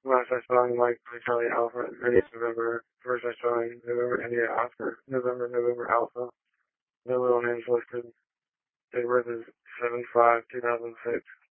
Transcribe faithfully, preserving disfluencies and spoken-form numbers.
Last I saw him, Mike by Charlie Alpha, thirtieth November. First I saw him, November, India Oscar, November, November Alpha. No little names listed. Date of birth is seven five two thousand six.